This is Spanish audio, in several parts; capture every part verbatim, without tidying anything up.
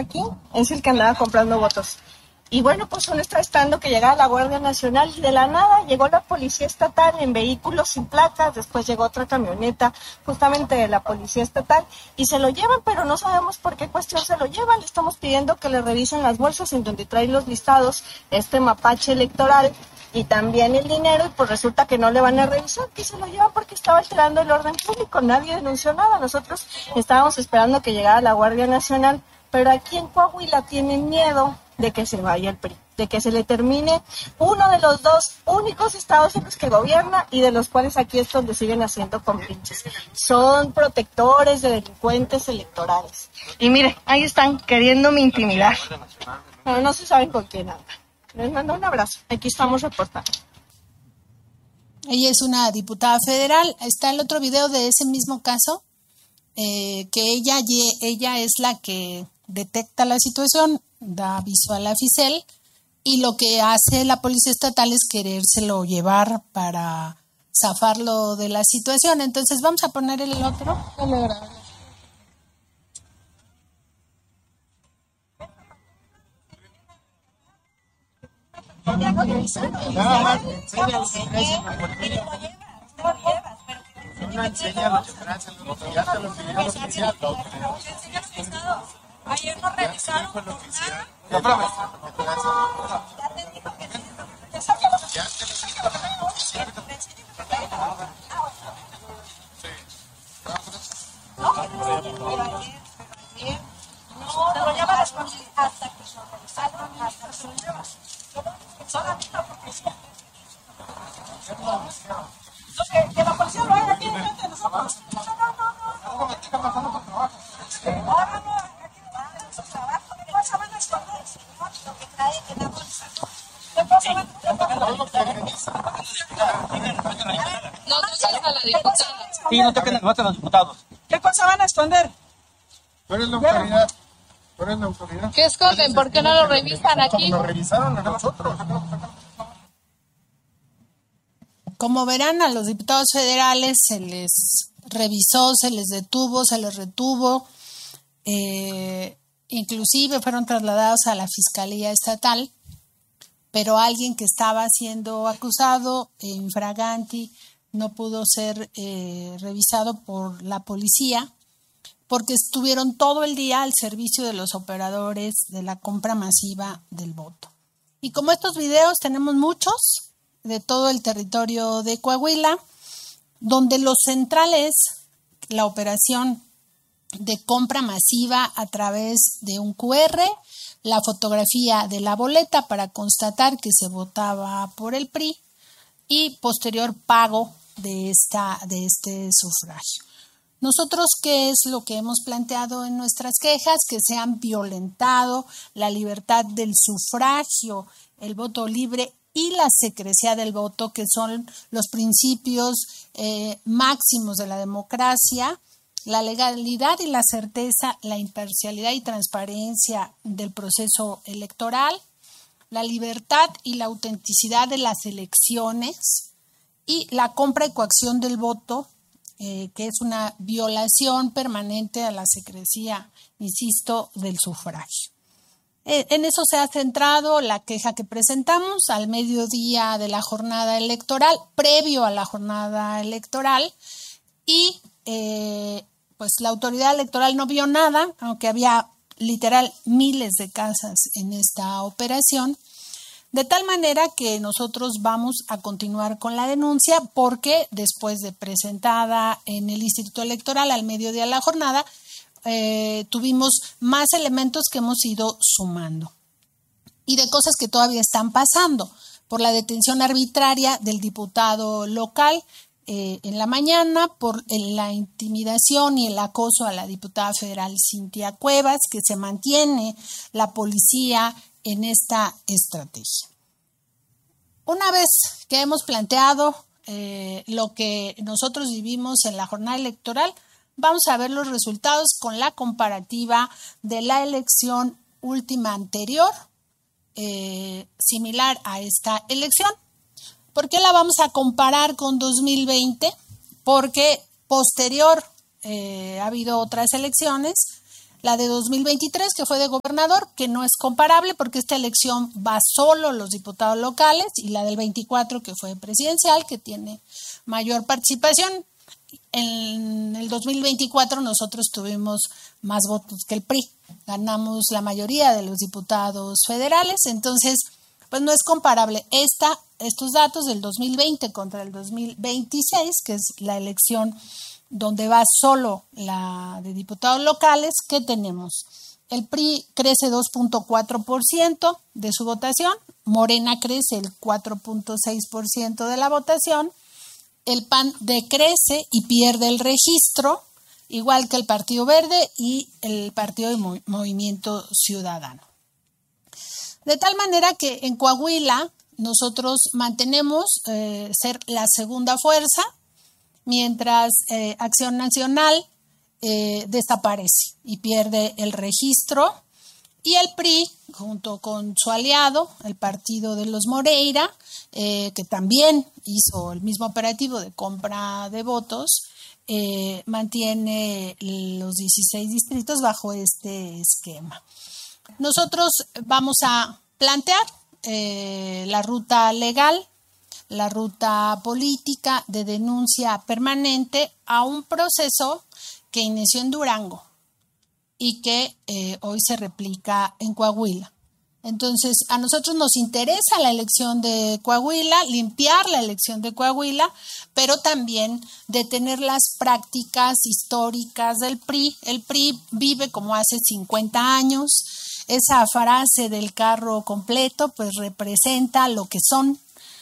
aquí es el que andaba comprando votos. Y bueno, pues uno está esperando que llegara la Guardia Nacional y de la nada llegó la Policía Estatal en vehículos sin placas, después llegó otra camioneta justamente de la Policía Estatal y se lo llevan, pero no sabemos por qué cuestión se lo llevan. Le estamos pidiendo que le revisen las bolsas en donde trae los listados, este mapache electoral y también el dinero, y pues resulta que no le van a revisar, que se lo llevan porque estaba alterando el orden público. Nadie denunció nada. Nosotros estábamos esperando que llegara la Guardia Nacional, pero aquí en Coahuila tienen miedo de que se vaya el P R I, de que se le termine uno de los dos únicos estados en los que gobierna y de los cuales aquí es donde siguen haciendo compinches. Son protectores de delincuentes electorales. Y mire, ahí están queriéndome intimidar. No, no se saben con quién andan. Les mando un abrazo. Aquí estamos reportando. Ella es una diputada federal. Está el otro video de ese mismo caso, eh, que ella, ella es la que detecta la situación, da aviso a la Ficel, y lo que hace la Policía Estatal es querérselo llevar para zafarlo de la situación. Entonces vamos a poner el otro. Ayer no revisaron por nada. No, espérame. Ya te dijo que sí. Ya sabíamos. Ya te lo No, pero ayer, pero ayer. No, te lo llevas a esconder hasta que se revisaron, hasta que se lo llevas. Solamente la policía. Que, que la policía lo haga aquí enfrente de nosotros. No, no, no, no. ¿Cómo me está pasando con trabajo? Ahora no, aquí no su trabajo. ¿Qué cosa van a esconder, señor? Lo que trae que da bolsa. ¿Qué cosa van a esconder? No toquen a la diputada. Sí, no toquen a los diputados. ¿Qué cosa van a esconder? Tú eres la autoridad. Tú eres la autoridad. ¿Qué esconden? ¿Por qué no lo revisan aquí? Lo revisaron a nosotros. Como verán, a los diputados federales se les revisó, se les detuvo, se les retuvo, eh, inclusive fueron trasladados a la Fiscalía Estatal, pero alguien que estaba siendo acusado in fraganti no pudo ser eh, revisado por la policía porque estuvieron todo el día al servicio de los operadores de la compra masiva del voto. Y como estos videos tenemos muchos de todo el territorio de Coahuila, donde lo central es la operación de compra masiva a través de un cu erre, la fotografía de la boleta para constatar que se votaba por el P R I y posterior pago de, esta, de este sufragio. Nosotros, ¿qué es lo que hemos planteado en nuestras quejas? Que se han violentado la libertad del sufragio, el voto libre y la secrecía del voto, que son los principios eh, máximos de la democracia, la legalidad y la certeza, la imparcialidad y transparencia del proceso electoral, la libertad y la autenticidad de las elecciones y la compra y coacción del voto, eh, que es una violación permanente a la secrecía, insisto, del sufragio. En eso se ha centrado la queja que presentamos al mediodía de la jornada electoral, previo a la jornada electoral, y eh, pues la autoridad electoral no vio nada, aunque había literal miles de casas en esta operación, de tal manera que nosotros vamos a continuar con la denuncia porque después de presentada en el Instituto Electoral al mediodía de la jornada, Eh, tuvimos más elementos que hemos ido sumando y de cosas que todavía están pasando por la detención arbitraria del diputado local eh, en la mañana, por la intimidación y el acoso a la diputada federal Cintia Cuevas, que se mantiene la policía en esta estrategia. Una vez que hemos planteado eh, lo que nosotros vivimos en la jornada electoral, vamos a ver los resultados con la comparativa de la elección última anterior, eh, similar a esta elección. ¿Por qué la vamos a comparar con dos mil veinte? Porque posterior eh, ha habido otras elecciones. la de dos mil veintitrés, que fue de gobernador, que no es comparable porque esta elección va solo los diputados locales, y la del veinticuatro, que fue presidencial, que tiene mayor participación. En el dos mil veinticuatro nosotros tuvimos más votos que el P R I, ganamos la mayoría de los diputados federales, entonces pues no es comparable esta, estos datos del dos mil veinte contra el dos mil veintiséis, que es la elección donde va solo la de diputados locales. ¿Qué tenemos? El P R I crece dos punto cuatro por ciento de su votación, Morena crece el cuatro punto seis por ciento de la votación, el P A N decrece y pierde el registro, igual que el Partido Verde y el Partido de Mo- Movimiento Ciudadano. De tal manera que en Coahuila nosotros mantenemos eh, ser la segunda fuerza, mientras eh, Acción Nacional eh, desaparece y pierde el registro, y el P R I, junto con su aliado, el Partido de los Moreira, eh, que también hizo el mismo operativo de compra de votos, eh, mantiene los dieciséis distritos bajo este esquema. Nosotros vamos a plantear eh, la ruta legal, la ruta política de denuncia permanente a un proceso que inició en Durango y que eh, hoy se replica en Coahuila. Entonces, a nosotros nos interesa la elección de Coahuila, limpiar la elección de Coahuila, pero también detener las prácticas históricas del P R I. El P R I vive como hace cincuenta años. Esa frase del carro completo, pues representa lo que son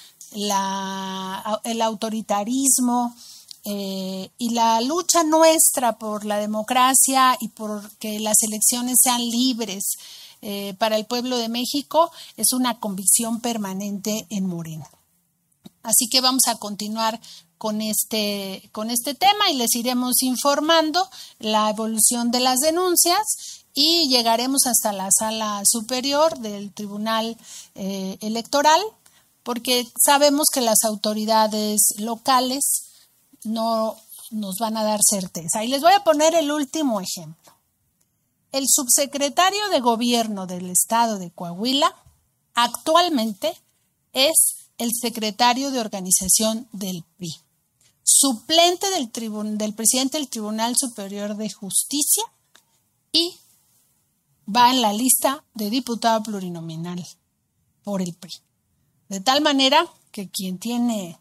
la, el autoritarismo, Eh, y la lucha nuestra por la democracia y por que las elecciones sean libres eh, para el pueblo de México es una convicción permanente en Morena. Así que vamos a continuar con este, con este tema y les iremos informando la evolución de las denuncias y llegaremos hasta la sala superior del Tribunal eh, Electoral, porque sabemos que las autoridades locales no nos van a dar certeza. Y les voy a poner el último ejemplo. El subsecretario de Gobierno del Estado de Coahuila actualmente es el secretario de Organización del P R I, suplente del, tribun- del presidente del Tribunal Superior de Justicia, y va en la lista de diputado plurinominal por el P R I. De tal manera que quien tiene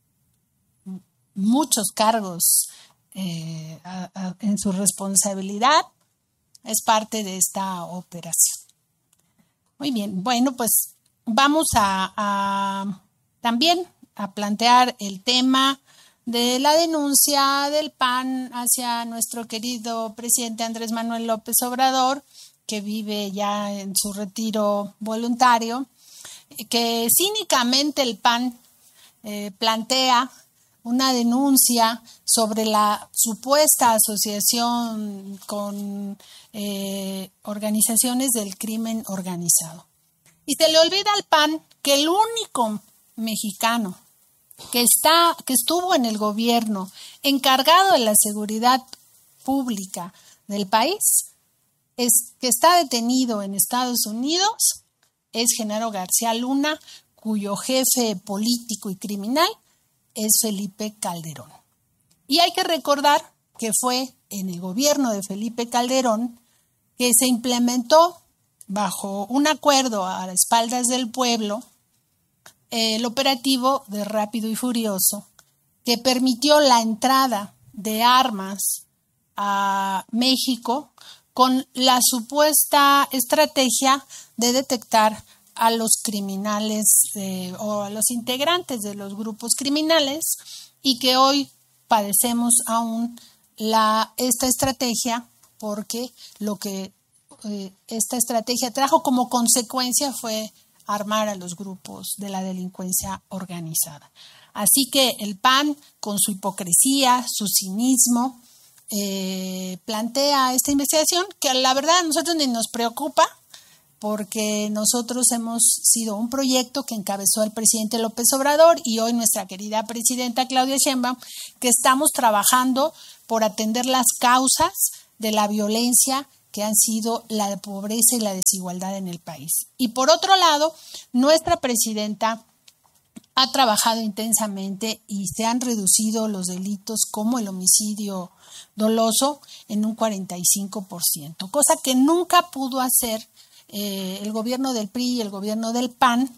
muchos cargos eh, a, a, en su responsabilidad es parte de esta operación. Muy bien, bueno, pues vamos a, a también a plantear el tema de la denuncia del P A N hacia nuestro querido presidente Andrés Manuel López Obrador, que vive ya en su retiro voluntario, que cínicamente el P A N eh, plantea una denuncia sobre la supuesta asociación con eh, organizaciones del crimen organizado. Y se le olvida al P A N que el único mexicano que, está, que estuvo en el gobierno encargado de la seguridad pública del país, es, que está detenido en Estados Unidos, es Genaro García Luna, cuyo jefe político y criminal es Felipe Calderón. Y hay que recordar que fue en el gobierno de Felipe Calderón que se implementó bajo un acuerdo a las espaldas del pueblo eh, el operativo de Rápido y Furioso, que permitió la entrada de armas a México con la supuesta estrategia de detectar a los criminales eh, o a los integrantes de los grupos criminales, y que hoy padecemos aún la, esta estrategia, porque lo que eh, esta estrategia trajo como consecuencia fue armar a los grupos de la delincuencia organizada. Así que el P A N, con su hipocresía, su cinismo, eh, plantea esta investigación que la verdad a nosotros ni nos preocupa, porque nosotros hemos sido un proyecto que encabezó el presidente López Obrador y hoy nuestra querida presidenta Claudia Sheinbaum, que estamos trabajando por atender las causas de la violencia que han sido la pobreza y la desigualdad en el país. Y por otro lado, nuestra presidenta ha trabajado intensamente y se han reducido los delitos como el homicidio doloso en un cuarenta y cinco por ciento, cosa que nunca pudo hacer eh, el gobierno del P R I y el gobierno del P A N,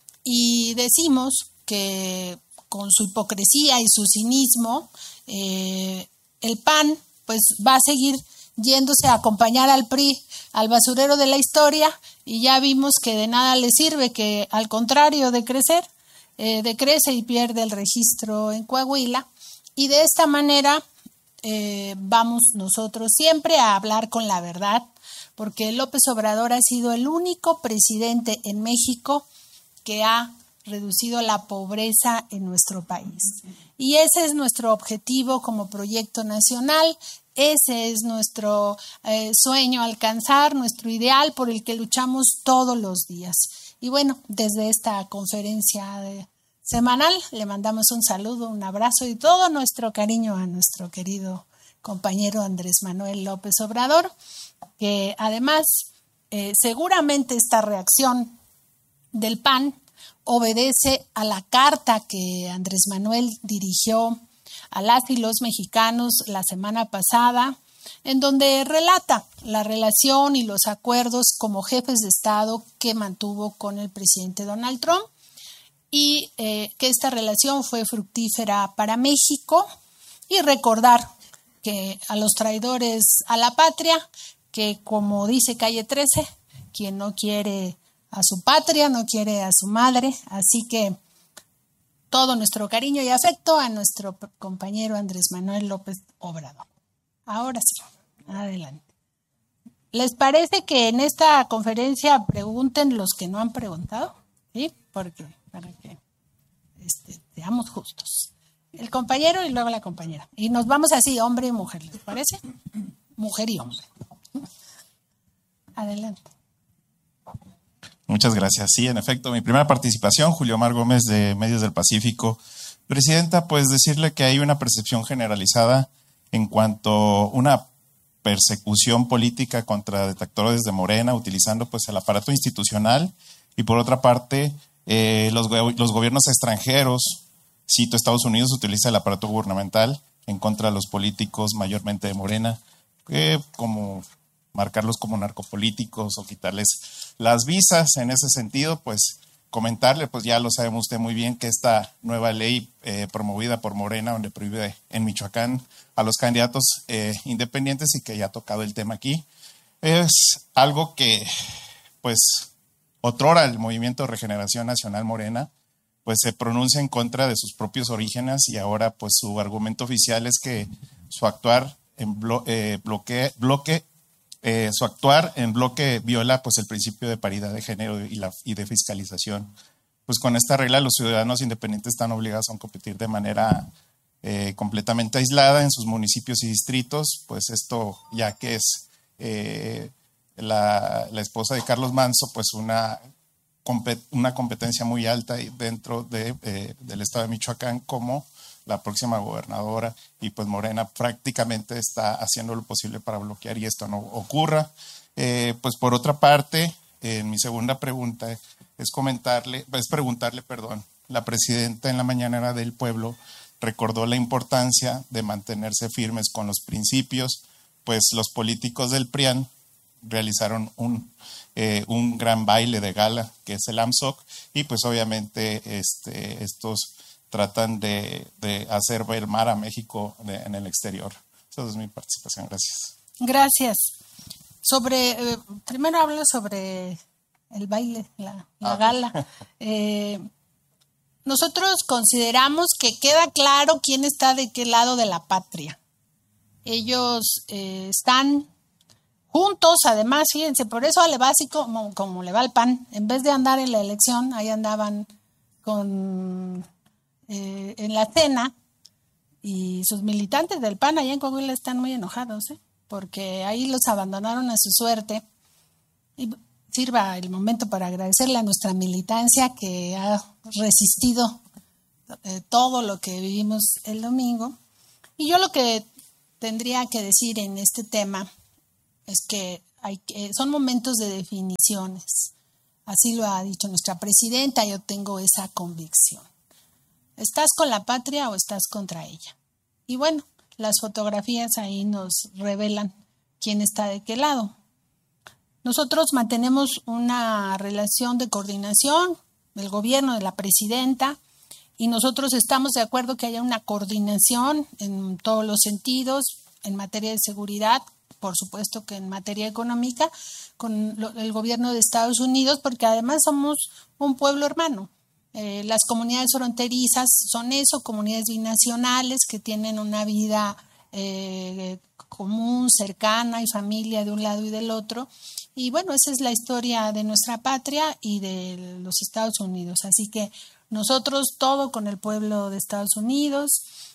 y decimos que con su hipocresía y su cinismo, eh, el P A N pues va a seguir yéndose a acompañar al P R I al basurero de la historia, y ya vimos que de nada le sirve, que al contrario de crecer, eh, decrece y pierde el registro en Coahuila, y de esta manera eh, vamos nosotros siempre a hablar con la verdad, porque López Obrador ha sido el único presidente en México que ha reducido la pobreza en nuestro país. Y ese es nuestro objetivo como proyecto nacional, ese es nuestro eh, sueño alcanzar, nuestro ideal por el que luchamos todos los días. Y bueno, desde esta conferencia de, semanal le mandamos un saludo, un abrazo y todo nuestro cariño a nuestro querido compañero Andrés Manuel López Obrador, que además eh, seguramente esta reacción del P A N obedece a la carta que Andrés Manuel dirigió a las y los mexicanos la semana pasada, en donde relata la relación y los acuerdos como jefes de Estado que mantuvo con el presidente Donald Trump, y eh, que esta relación fue fructífera para México, y recordar que a los traidores a la patria, que como dice Calle trece, quien no quiere a su patria no quiere a su madre, así que todo nuestro cariño y afecto a nuestro compañero Andrés Manuel López Obrador. Ahora sí, adelante. ¿Les parece que en esta conferencia pregunten los que no han preguntado? ¿Sí? Porque para que este, seamos justos. El compañero y luego la compañera. Y nos vamos así, hombre y mujer, ¿les parece? Mujer y hombre. Adelante. Muchas gracias. Sí, en efecto, mi primera participación, Julio Omar Gómez de Medios del Pacífico. Presidenta, pues decirle que hay una percepción generalizada en cuanto a una persecución política contra detractores de Morena, utilizando pues el aparato institucional, y por otra parte, eh, los, los gobiernos extranjeros, cito Estados Unidos, utiliza el aparato gubernamental en contra de los políticos, mayormente de Morena, eh, como marcarlos como narcopolíticos o quitarles las visas. En ese sentido, pues comentarle, pues ya lo sabemos usted muy bien, que esta nueva ley eh, promovida por Morena, donde prohíbe en Michoacán a los candidatos eh, independientes, y que ya ha tocado el tema aquí, es algo que, pues, otrora el Movimiento de Regeneración Nacional Morena, pues se pronuncia en contra de sus propios orígenes, y ahora, pues, su argumento oficial es que su actuar en blo eh, bloque, bloque Eh, su actuar en bloque viola pues el principio de paridad de género y, la, y de fiscalización. Pues con esta regla los ciudadanos independientes están obligados a competir de manera eh, completamente aislada en sus municipios y distritos, pues esto ya que es eh, la, la esposa de Carlos Manso, pues una, una competencia muy alta dentro de, eh, del estado de Michoacán como la próxima gobernadora, y pues Morena prácticamente está haciendo lo posible para bloquear y esto no ocurra. Eh, pues por otra parte, eh, mi segunda pregunta es comentarle, es preguntarle, perdón, la presidenta en la mañanera del pueblo recordó la importancia de mantenerse firmes con los principios, pues los políticos del P R I A N realizaron un, eh, un gran baile de gala, que es el AMSOC, y pues obviamente este, estos tratan de, de hacer ver mal a México de, en el exterior. Esa es mi participación. Gracias. Gracias. Sobre, eh, primero hablo sobre el baile, la, la ah, gala. Eh, nosotros consideramos que queda claro quién está de qué lado de la patria. Ellos eh, están juntos, además, fíjense, por eso le va así como, como le va al P A N. En vez de andar en la elección, ahí andaban con... Eh, en la cena, y sus militantes del P A N allá en Coahuila están muy enojados, ¿eh? Porque ahí los abandonaron a su suerte. Y sirva el momento para agradecerle a nuestra militancia que ha resistido eh, todo lo que vivimos el domingo. Y yo lo que tendría que decir en este tema es que hay que, son momentos de definiciones. Así lo ha dicho nuestra presidenta, yo tengo esa convicción. ¿Estás con la patria o estás contra ella? Y bueno, las fotografías ahí nos revelan quién está de qué lado. Nosotros mantenemos una relación de coordinación del gobierno, de la presidenta, y nosotros estamos de acuerdo que haya una coordinación en todos los sentidos, en materia de seguridad, por supuesto que en materia económica, con lo, el gobierno de Estados Unidos, porque además somos un pueblo hermano. Eh, las comunidades fronterizas son eso, comunidades binacionales que tienen una vida eh, común, cercana y familia de un lado y del otro. Y bueno, esa es la historia de nuestra patria y de los Estados Unidos. Así que nosotros todo con el pueblo de Estados Unidos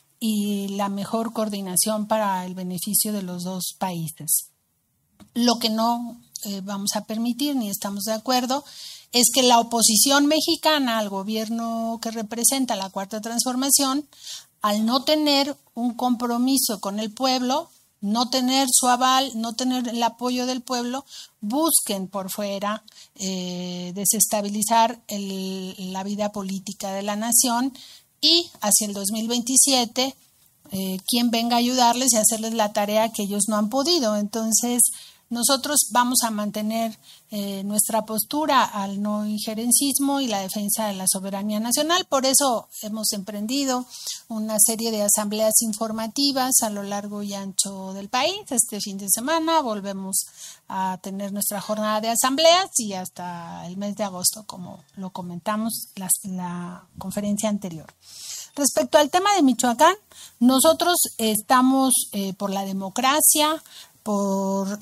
y la mejor coordinación para el beneficio de los dos países. Lo que no eh, vamos a permitir ni estamos de acuerdo es que la oposición mexicana al gobierno que representa la Cuarta Transformación, al no tener un compromiso con el pueblo, no tener su aval, no tener el apoyo del pueblo, busquen por fuera eh, desestabilizar el, la vida política de la nación y hacia el dos mil veintisiete, eh, quien venga a ayudarles y hacerles la tarea que ellos no han podido. Entonces, nosotros vamos a mantener eh, nuestra postura al no injerencismo y la defensa de la soberanía nacional. Por eso hemos emprendido una serie de asambleas informativas a lo largo y ancho del país. Este fin de semana volvemos a tener nuestra jornada de asambleas y hasta el mes de agosto, como lo comentamos en la, la conferencia anterior. Respecto al tema de Michoacán, nosotros estamos eh, por la democracia, por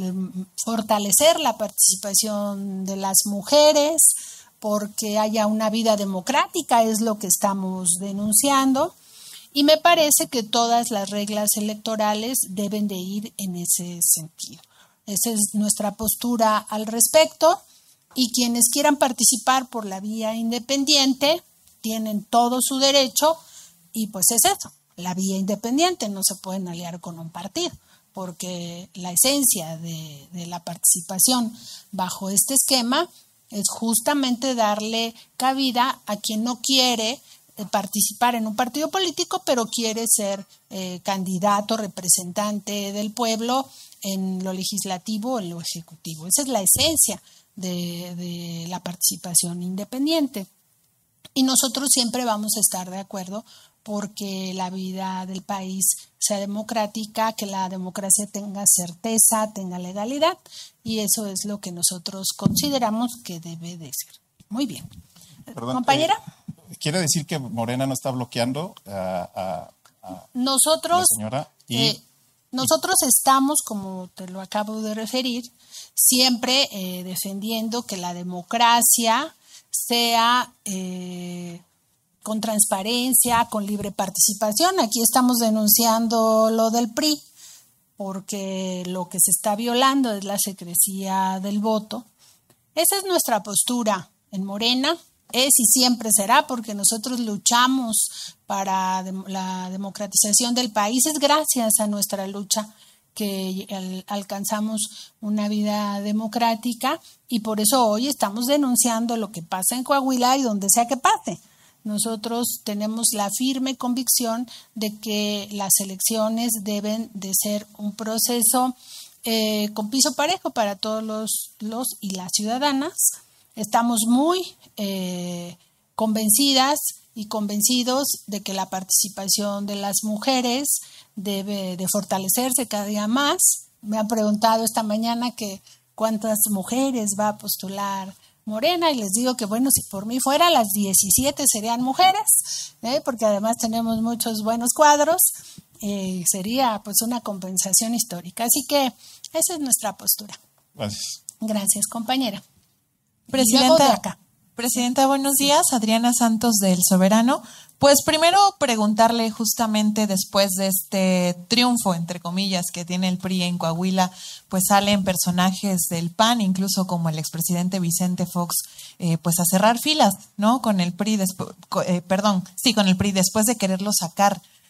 fortalecer la participación de las mujeres, porque haya una vida democrática, es lo que estamos denunciando, y me parece que todas las reglas electorales deben de ir en ese sentido. Esa es nuestra postura al respecto, y quienes quieran participar por la vía independiente tienen todo su derecho, y pues es eso, la vía independiente, no se pueden aliar con un partido, porque la esencia de, de la participación bajo este esquema es justamente darle cabida a quien no quiere eh, participar en un partido político, pero quiere ser eh, candidato, representante del pueblo en lo legislativo o en lo ejecutivo. Esa es la esencia de, de la participación independiente. Y nosotros siempre vamos a estar de acuerdo porque la vida del país sea democrática, que la democracia tenga certeza, tenga legalidad, y eso es lo que nosotros consideramos que debe de ser. Muy bien. Perdón, compañera. Eh, ¿Quiere decir que Morena no está bloqueando a, a, a nosotros, la señora? Y, eh, nosotros estamos, como te lo acabo de referir, siempre eh, defendiendo que la democracia sea eh, con transparencia, con libre participación. Aquí estamos denunciando lo del P R I, porque lo que se está violando es la secrecía del voto. Esa es nuestra postura en Morena, es y siempre será, porque nosotros luchamos para la democratización del país. Es gracias a nuestra lucha que alcanzamos una vida democrática, y por eso hoy estamos denunciando lo que pasa en Coahuila y donde sea que pase. Nosotros tenemos la firme convicción de que las elecciones deben de ser un proceso eh, con piso parejo para todos los, los y las ciudadanas. Estamos muy eh, convencidas y convencidos de que la participación de las mujeres debe de fortalecerse cada día más. Me han preguntado esta mañana que cuántas mujeres va a postular Morena, y les digo que bueno, si por mí fuera, las diecisiete serían mujeres, ¿eh? Porque además tenemos muchos buenos cuadros, eh, sería pues una compensación histórica. Así que esa es nuestra postura. Gracias. Gracias, compañera. Presidenta, de acá. Presidenta, buenos días. Adriana Santos del Soberano. Pues primero preguntarle, justamente después de este triunfo, entre comillas, que tiene el P R I en Coahuila, pues salen personajes del P A N, incluso como el expresidente Vicente Fox, eh, pues a cerrar filas, ¿no? Con el P R I, despu- eh, perdón, sí, con el P R I, después de quererlo sacar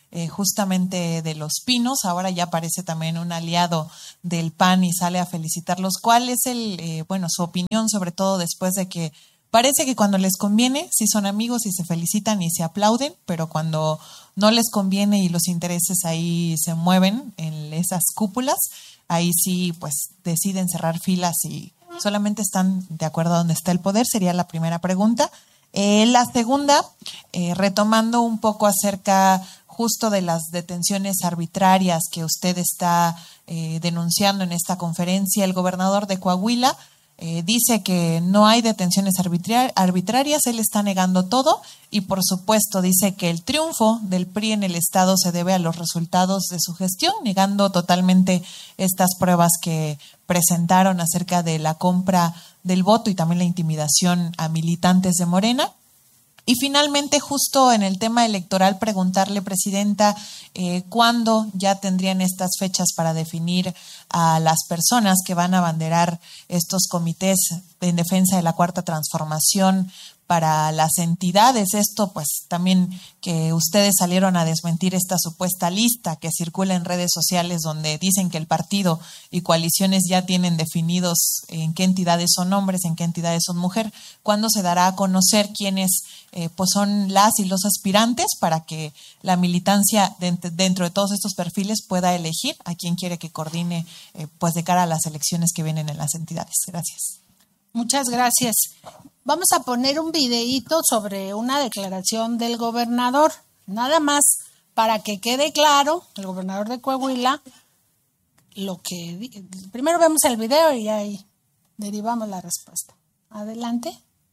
eh, justamente de Los Pinos, ahora ya parece también un aliado del P A N y sale a felicitarlos. ¿Cuál es el, eh, bueno, su opinión, sobre todo después de que parece que cuando les conviene, sí son amigos y se felicitan y se aplauden, pero cuando no les conviene y los intereses ahí se mueven en esas cúpulas, ahí sí pues deciden cerrar filas y solamente están de acuerdo a donde está el poder? Sería la primera pregunta. Eh, la segunda, eh, retomando un poco acerca justo de las detenciones arbitrarias que usted está eh, denunciando en esta conferencia, el gobernador de Coahuila Eh, dice que no hay detenciones arbitrar- arbitrarias, él está negando todo y por supuesto dice que el triunfo del P R I en el estado se debe a los resultados de su gestión, negando totalmente estas pruebas que presentaron acerca de la compra del voto y también la intimidación a militantes de Morena. Y finalmente, justo en el tema electoral, preguntarle, Presidenta, eh, ¿cuándo ya tendrían estas fechas para definir a las personas que van a abanderar estos comités en defensa de la Cuarta Transformación para las entidades? Esto, pues, también que ustedes salieron a desmentir esta supuesta lista que circula en redes sociales donde dicen que el partido y coaliciones ya tienen definidos en qué entidades son hombres, en qué entidades son mujer. ¿Cuándo se dará a conocer quiénes eh, pues son las y los aspirantes para que la militancia de, dentro de todos estos perfiles pueda elegir a quién quiere que coordine eh, pues de cara a las elecciones que vienen en las entidades? Gracias. Muchas gracias. Vamos a poner un videíto sobre una declaración del gobernador, nada más para que quede claro, el gobernador de Coahuila, lo que... Primero vemos el video y ahí derivamos la respuesta. Adelante.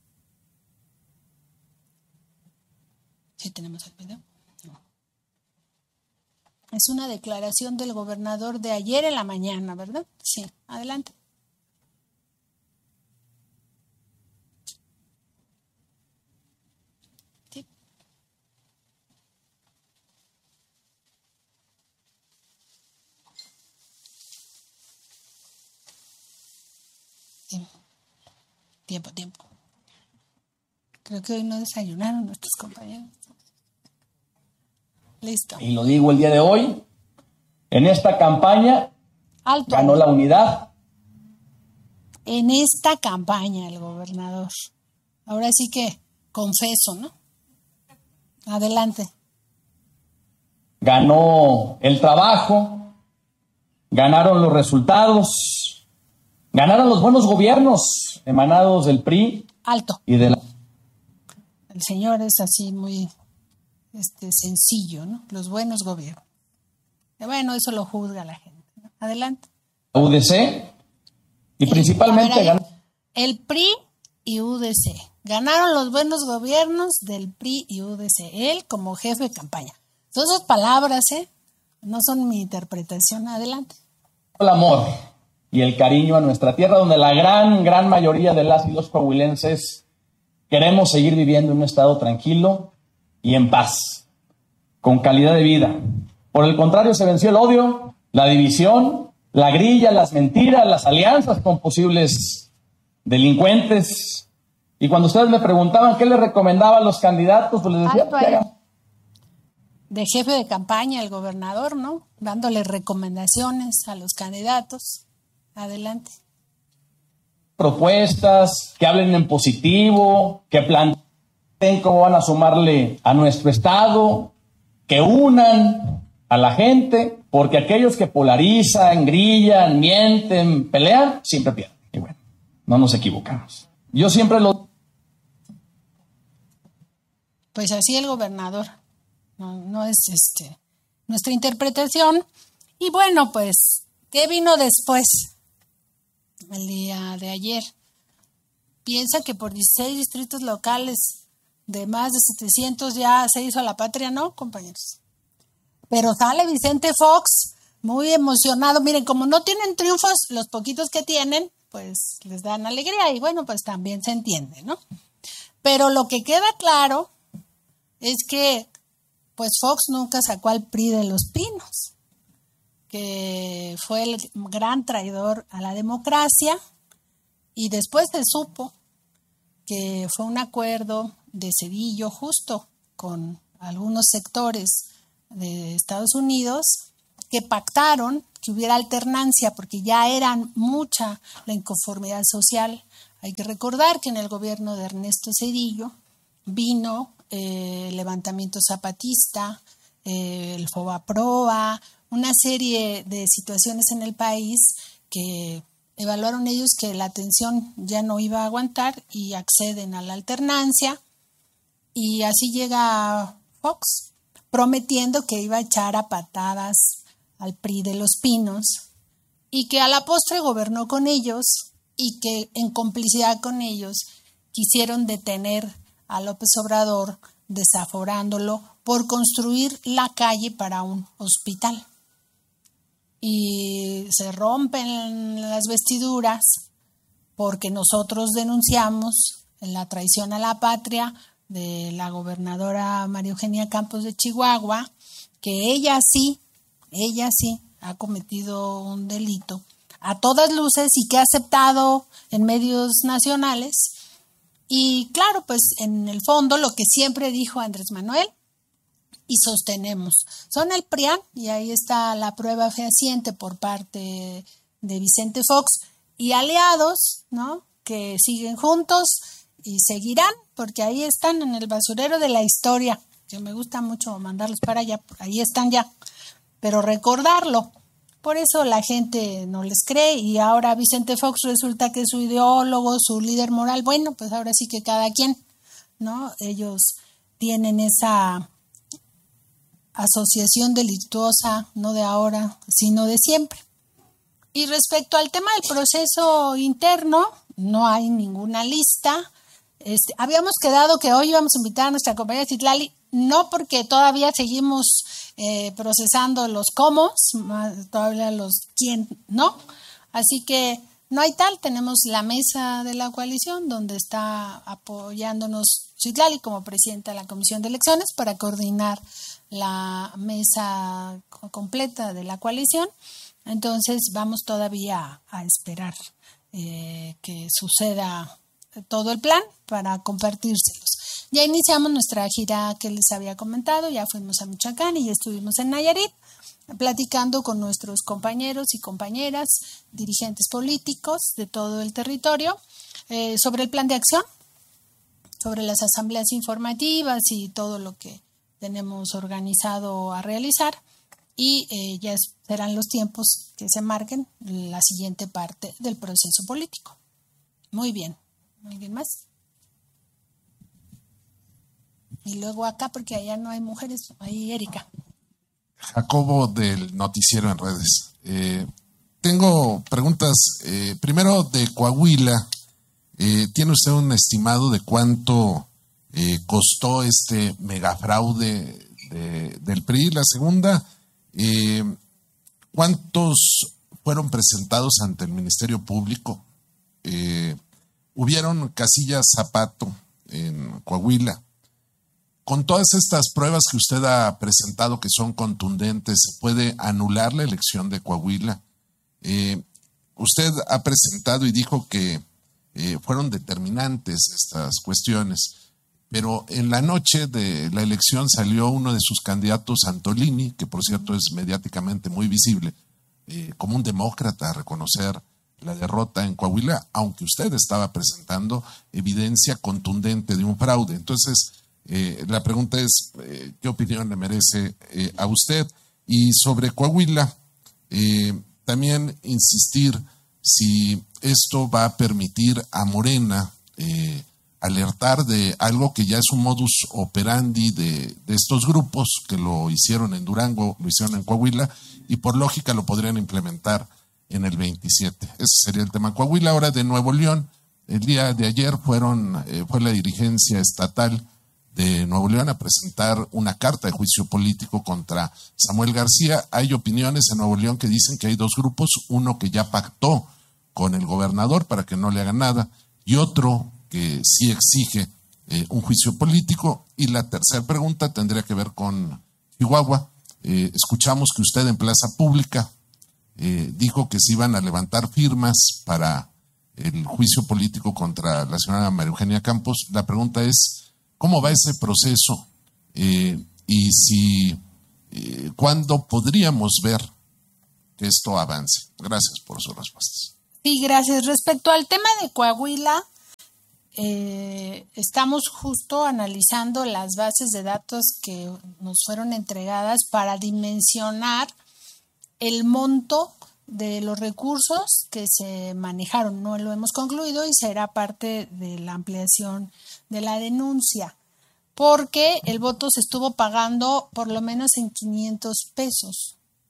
¿Sí tenemos el video? No. Es una declaración del gobernador de ayer en la mañana, ¿verdad? Sí, adelante. Tiempo, tiempo. Creo que hoy no desayunaron nuestros compañeros. Listo. Y lo digo el día de hoy, en esta campaña Alto. ganó la unidad. En esta campaña el gobernador. Ahora sí que confeso, ¿no? Adelante. Ganó el trabajo, ganaron los resultados, ganaron los buenos gobiernos emanados del P R I. Alto. Y de la... El señor es así muy este, sencillo, ¿no? Los buenos gobiernos. Bueno, eso lo juzga la gente, ¿no? Adelante. U D C y el, principalmente ver, ganó... el P R I y U D C. Ganaron los buenos gobiernos del P R I y U D C. Él como jefe de campaña. Todas esas palabras, ¿eh? No son mi interpretación. Adelante. El amor y el cariño a nuestra tierra, donde la gran, gran mayoría de las y los coahuilenses queremos seguir viviendo en un estado tranquilo y en paz, con calidad de vida. Por el contrario, se venció el odio, la división, la grilla, las mentiras, las alianzas con posibles delincuentes. Y cuando ustedes me preguntaban qué les recomendaba a los candidatos, pues les decía Alto, que hagan de jefe de campaña el gobernador, ¿no? Dándole recomendaciones a los candidatos. Adelante. propuestas, que hablen en positivo, que planteen cómo van a sumarle a nuestro estado, que unan a la gente, porque aquellos que polarizan, grillan, mienten, pelean, siempre pierden. Y bueno, no nos equivocamos. Yo siempre lo... Pues así el gobernador. No, no es este nuestra interpretación. Y bueno, pues, ¿qué vino después? El día de ayer. Piensa que por dieciséis distritos locales de más de setecientos ya se hizo la patria, ¿no, compañeros? Pero sale Vicente Fox muy emocionado. Miren, como no tienen triunfos, los poquitos que tienen, pues les dan alegría. Y bueno, pues también se entiende, ¿no? Pero lo que queda claro es que pues Fox nunca sacó al P R I de Los Pinos, que fue el gran traidor a la democracia, y después se supo que fue un acuerdo de Cedillo justo con algunos sectores de Estados Unidos, que pactaron que hubiera alternancia porque ya era mucha la inconformidad social. Hay que recordar que en el gobierno de Ernesto Zedillo vino eh, el levantamiento zapatista, eh, el Fobaproa, una serie de situaciones en el país que evaluaron ellos que la tensión ya no iba a aguantar y acceden a la alternancia, y así llega Fox prometiendo que iba a echar a patadas al P R I de Los Pinos y que a la postre gobernó con ellos y que en complicidad con ellos quisieron detener a López Obrador desaforándolo por construir la calle para un hospital. Y se rompen las vestiduras porque nosotros denunciamos la traición a la patria de la gobernadora María Eugenia Campos de Chihuahua, que ella sí, ella sí ha cometido un delito a todas luces y que ha aceptado en medios nacionales. Y claro, pues en el fondo lo que siempre dijo Andrés Manuel y sostenemos, son el PRIAN, y ahí está la prueba fehaciente por parte de Vicente Fox y aliados, ¿no?, que siguen juntos y seguirán, porque ahí están en el basurero de la historia, que me gusta mucho mandarlos para allá, ahí están ya, pero recordarlo. Por eso la gente no les cree y ahora Vicente Fox resulta que es su ideólogo, su líder moral. Bueno, pues ahora sí que cada quien, ¿no? Ellos tienen esa asociación delictuosa, no de ahora, sino de siempre. Y respecto al tema del proceso interno, no hay ninguna lista. Este, habíamos quedado que hoy íbamos a invitar a nuestra compañera Citlali, no porque todavía seguimos eh, procesando los cómo, todavía los quién, no. Así que no hay tal, tenemos la mesa de la coalición donde está apoyándonos Citlali como presidenta de la Comisión de Elecciones para coordinar la mesa completa de la coalición. Entonces vamos todavía a esperar eh, que suceda todo el plan para compartírselos. Ya iniciamos nuestra gira que les había comentado, ya fuimos a Michoacán y ya estuvimos en Nayarit platicando con nuestros compañeros y compañeras, dirigentes políticos de todo el territorio, eh, sobre el plan de acción, sobre las asambleas informativas y todo lo que tenemos organizado a realizar, y eh, ya serán los tiempos que se marquen la siguiente parte del proceso político. Muy bien. ¿Alguien más? Y luego acá, porque allá no hay mujeres, ahí Erika. Jacobo del Noticiero en Redes. Eh, tengo preguntas. Eh, primero, de Coahuila, eh, ¿tiene usted un estimado de cuánto eh, costó este megafraude de, del P R I? La segunda, eh, ¿cuántos fueron presentados ante el Ministerio Público? Eh, hubieron casillas zapato en Coahuila. Con todas estas pruebas que usted ha presentado, que son contundentes, ¿se puede anular la elección de Coahuila? Eh, usted ha presentado y dijo que eh, fueron determinantes estas cuestiones, pero en la noche de la elección salió uno de sus candidatos, Antolini, que por cierto es mediáticamente muy visible, eh, como un demócrata, a reconocer la derrota en Coahuila, aunque usted estaba presentando evidencia contundente de un fraude. Entonces, Eh, la pregunta es, eh, ¿qué opinión le merece eh, a usted? Y sobre Coahuila, eh, también insistir si esto va a permitir a Morena eh, alertar de algo que ya es un modus operandi de, de estos grupos que lo hicieron en Durango, lo hicieron en Coahuila, y por lógica lo podrían implementar en el veintisiete. Ese sería el tema. Coahuila. Ahora de Nuevo León, el día de ayer fueron, eh, fue la dirigencia estatal de Nuevo León a presentar una carta de juicio político contra Samuel García. Hay opiniones en Nuevo León que dicen que hay dos grupos, uno que ya pactó con el gobernador para que no le haga nada, y otro que sí exige eh, un juicio político. Y la tercera pregunta tendría que ver con Chihuahua. Eh, escuchamos que usted en Plaza Pública eh, dijo que se iban a levantar firmas para el juicio político contra la señora María Eugenia Campos. La pregunta es, ¿cómo va ese proceso? Eh, y si eh, ¿cuándo podríamos ver que esto avance? Gracias por sus respuestas. Sí, gracias. Respecto al tema de Coahuila, eh, estamos justo analizando las bases de datos que nos fueron entregadas para dimensionar el monto de los recursos que se manejaron. No lo hemos concluido y será parte de la ampliación de la denuncia, porque el voto se estuvo pagando por lo menos en quinientos pesos.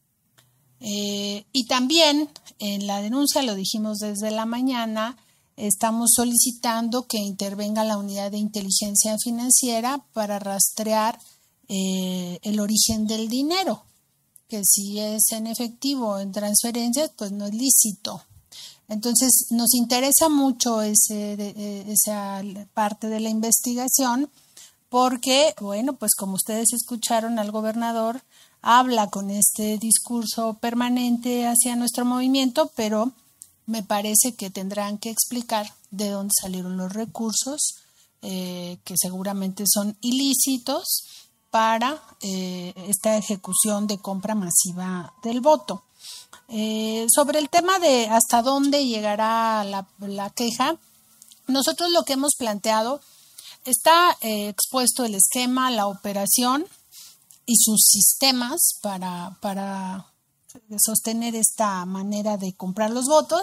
Eh, y también en la denuncia, lo dijimos desde la mañana, estamos solicitando que intervenga la unidad de inteligencia financiera para rastrear eh, el origen del dinero, que si es en efectivo o en transferencias, pues no es lícito. Entonces, nos interesa mucho ese, esa parte de la investigación porque, bueno, pues como ustedes escucharon al gobernador, habla con este discurso permanente hacia nuestro movimiento, pero me parece que tendrán que explicar de dónde salieron los recursos, eh, que seguramente son ilícitos, para eh, esta ejecución de compra masiva del voto. Eh, sobre el tema de hasta dónde llegará la, la queja, nosotros lo que hemos planteado, está eh, expuesto el esquema, la operación y sus sistemas para, para sostener esta manera de comprar los votos,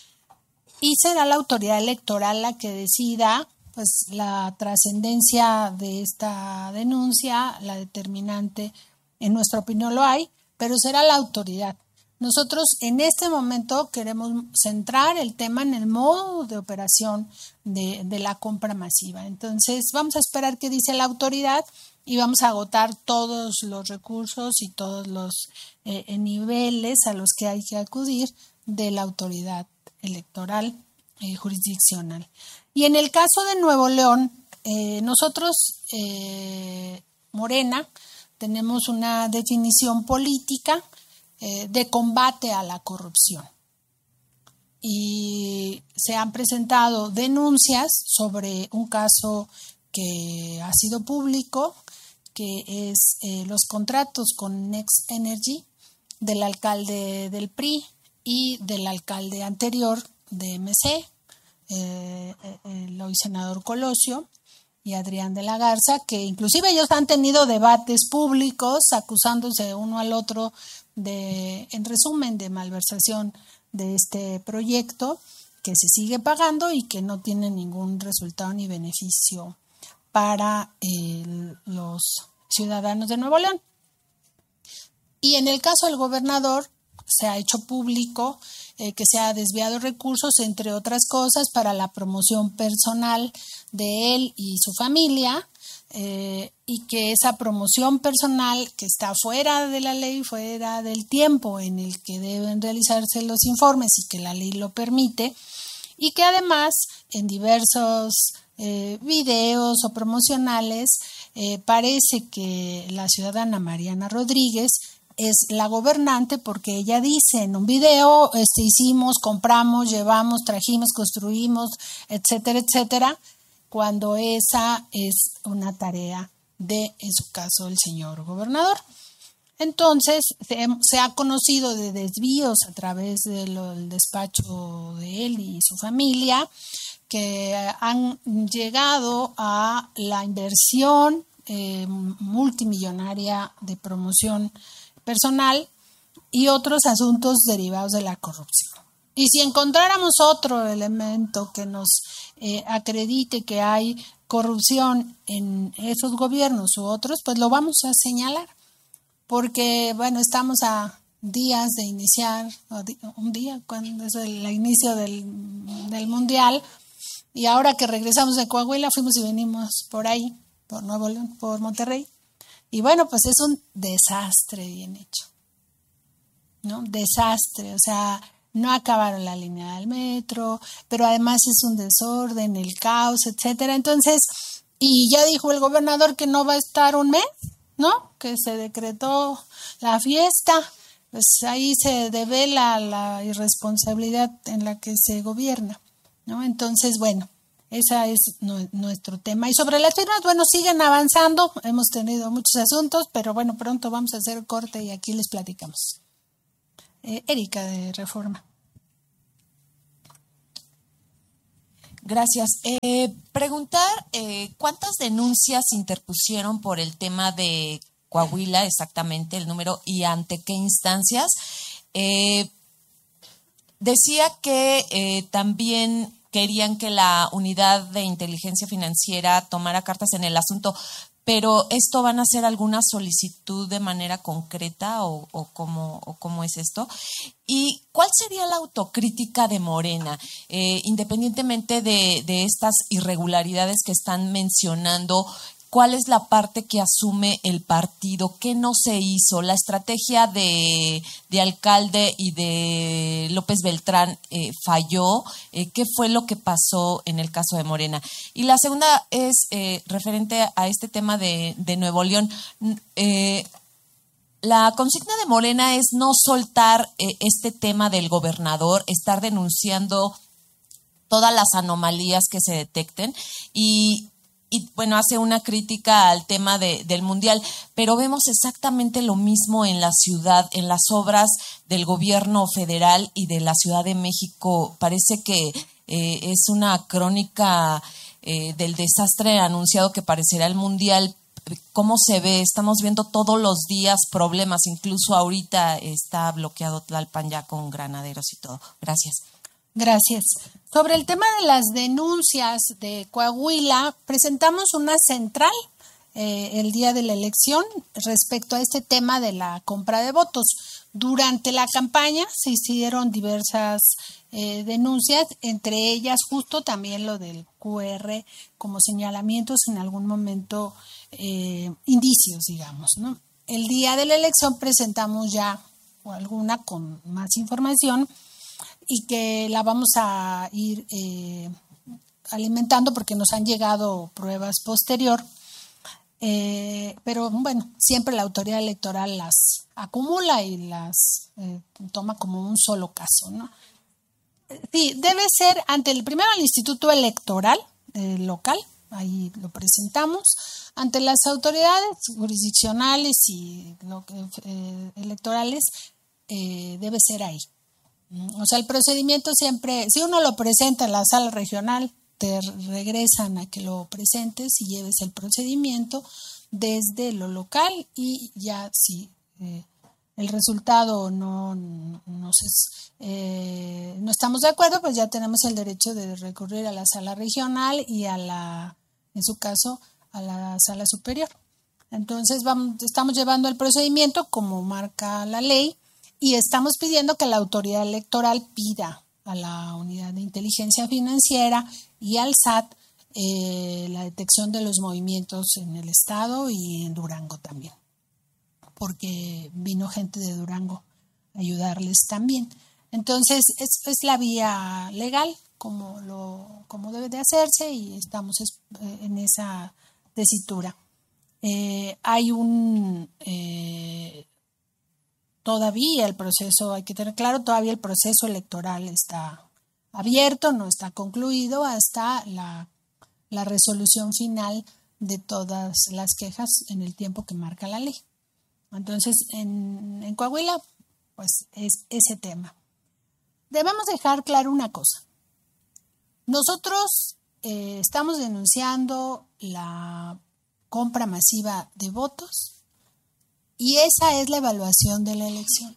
y será la autoridad electoral la que decida pues la trascendencia de esta denuncia, la determinante, en nuestra opinión lo hay, pero será la autoridad. Nosotros en este momento queremos centrar el tema en el modo de operación de, de la compra masiva. Entonces vamos a esperar qué dice la autoridad y vamos a agotar todos los recursos y todos los eh, niveles a los que hay que acudir de la autoridad electoral eh, jurisdiccional. Y en el caso de Nuevo León, eh, nosotros, eh, Morena, tenemos una definición política eh, de combate a la corrupción. Y se han presentado denuncias sobre un caso que ha sido público, que es eh, los contratos con Next Energy del alcalde del P R I y del alcalde anterior de M C, eh, el hoy senador Colosio y Adrián de la Garza, que inclusive ellos han tenido debates públicos acusándose uno al otro de, en resumen, de malversación de este proyecto que se sigue pagando y que no tiene ningún resultado ni beneficio para eh, los ciudadanos de Nuevo León. Y en el caso del gobernador, se ha hecho público eh, que se ha desviado recursos, entre otras cosas, para la promoción personal de él y su familia, eh, y que esa promoción personal, que está fuera de la ley, fuera del tiempo en el que deben realizarse los informes y que la ley lo permite, y que además en diversos eh, videos o promocionales eh, parece que la ciudadana Mariana Rodríguez es la gobernante, porque ella dice en un video, este, hicimos, compramos, llevamos, trajimos, construimos, etcétera, etcétera, cuando esa es una tarea de, en su caso, el señor gobernador. Entonces, se, se ha conocido de desvíos a través del despacho de él y su familia, que han llegado a la inversión eh, multimillonaria de promoción personal y otros asuntos derivados de la corrupción. Y si encontráramos otro elemento que nos eh, acredite que hay corrupción en esos gobiernos u otros, pues lo vamos a señalar, porque bueno, estamos a días de iniciar, un día cuando es el inicio del, del mundial, y ahora que regresamos de Coahuila fuimos y venimos por ahí, por Nuevo León, por Monterrey. Y bueno, pues es un desastre bien hecho, ¿no? Desastre, o sea, no acabaron la línea del metro, pero además es un desorden, el caos, etcétera. Entonces, y ya dijo el gobernador que no va a estar un mes, ¿no? Que se decretó la fiesta, pues ahí se devela la irresponsabilidad en la que se gobierna, ¿no? Entonces, bueno, Ese es no, nuestro tema. Y sobre las firmas, bueno, siguen avanzando. Hemos tenido muchos asuntos, pero bueno, pronto vamos a hacer corte y aquí les platicamos. Eh, Erika, de Reforma. Gracias. Eh, preguntar, eh, ¿cuántas denuncias interpusieron por el tema de Coahuila, exactamente el número, y ante qué instancias? Eh, decía que eh, también querían que la unidad de inteligencia financiera tomara cartas en el asunto, pero ¿esto van a hacer alguna solicitud de manera concreta o, o, cómo, o cómo es esto? ¿Y cuál sería la autocrítica de Morena? Eh, independientemente de, de estas irregularidades que están mencionando, ¿cuál es la parte que asume el partido? ¿Qué no se hizo? La estrategia de, de Alcalde y de López Beltrán eh, falló. Eh, ¿Qué fue lo que pasó en el caso de Morena? Y la segunda es eh, referente a este tema de, de Nuevo León. Eh, La consigna de Morena es no soltar eh, este tema del gobernador, estar denunciando todas las anomalías que se detecten y, y bueno, hace una crítica al tema de, del mundial, pero vemos exactamente lo mismo en la ciudad, en las obras del gobierno federal y de la Ciudad de México. Parece que eh, es una crónica eh, del desastre anunciado que parecerá el mundial. ¿Cómo se ve? Estamos viendo todos los días problemas, incluso ahorita está bloqueado Tlalpan ya con granaderos y todo. Gracias. Gracias. Sobre el tema de las denuncias de Coahuila, presentamos una central eh, el día de la elección respecto a este tema de la compra de votos. Durante la campaña se hicieron diversas eh, denuncias, entre ellas justo también lo del Q R como señalamientos en algún momento, eh, indicios, digamos, ¿no? El día de la elección presentamos ya alguna con más información y que la vamos a ir eh, alimentando porque nos han llegado pruebas posterior. Eh, pero bueno, siempre la autoridad electoral las acumula y las eh, toma como un solo caso, ¿no? Sí, debe ser ante el primero el Instituto Electoral eh, local, ahí lo presentamos, ante las autoridades jurisdiccionales y lo, eh, electorales eh, debe ser ahí. O sea, el procedimiento siempre, si uno lo presenta en la sala regional, te regresan a que lo presentes y lleves el procedimiento desde lo local y ya si eh, el resultado no, no, no, se, eh, no estamos de acuerdo, pues ya tenemos el derecho de recurrir a la sala regional y a la, en su caso, a la sala superior. Entonces vamos, estamos llevando el procedimiento como marca la ley y estamos pidiendo que la autoridad electoral pida a la unidad de inteligencia financiera y al S A T eh, la detección de los movimientos en el estado y en Durango también, porque vino gente de Durango a ayudarles también. Entonces es, es la vía legal como, lo, como debe de hacerse y estamos en esa tesitura. Eh, hay un... Eh, Todavía el proceso, hay que tener claro, todavía el proceso electoral está abierto, no está concluido hasta la, la resolución final de todas las quejas en el tiempo que marca la ley. Entonces, en, en Coahuila, pues es ese tema. Debemos dejar claro una cosa. Nosotros eh, estamos denunciando la compra masiva de votos. Y esa es la evaluación de la elección.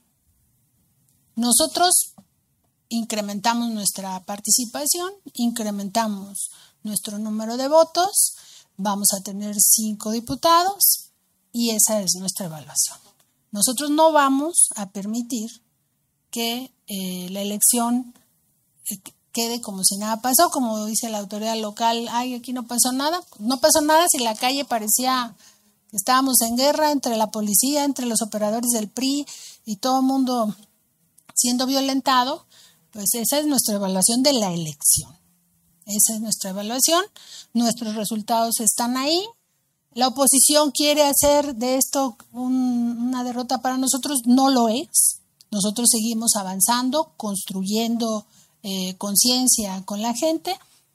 Nosotros incrementamos nuestra participación, incrementamos nuestro número de votos, vamos a tener cinco diputados y esa es nuestra evaluación. Nosotros no vamos a permitir que eh, la elección eh, quede como si nada pasó, como dice la autoridad local, ay, aquí no pasó nada. No pasó nada si la calle parecía... Estábamos en guerra entre la policía, entre los operadores del P R I y todo el mundo siendo violentado, pues esa es nuestra evaluación de la elección. Esa es nuestra evaluación, nuestros resultados están ahí. La oposición quiere hacer de esto un, una derrota para nosotros, no lo es. Nosotros seguimos avanzando, construyendo eh, conciencia con la gente